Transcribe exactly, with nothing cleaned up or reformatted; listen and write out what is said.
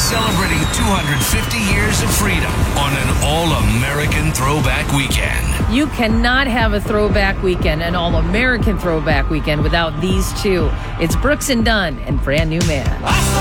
celebrating two hundred fifty years of freedom on an all-American throwback weekend. You cannot have a throwback weekend, an all-American throwback weekend, without these two. It's Brooks and Dunn and Brand New Man.